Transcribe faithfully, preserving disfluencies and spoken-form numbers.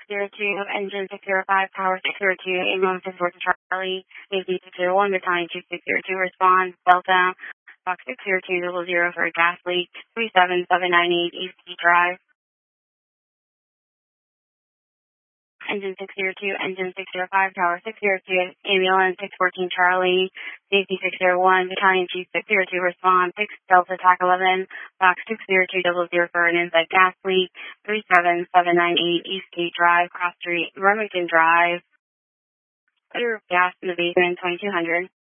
zero two, engine six zero five, power six zero two, ambulance six four to Charlie, safety six zero one, battalion two six zero two, respond, Delta, box six zero two double zero for a gas leak, three seven seven nine eight, East Key Drive. Engine six zero two, engine six zero five, tower six zero two, ambulance six fourteen Charlie, safety six zero one, battalion chief six zero two, respond, six Delta T A C eleven, box six zero two double zero for an inside gas leak, three seven seven nine eight East Gate Drive, Cross Street, Remington Drive, clear of gas in the basement, twenty-two hundred.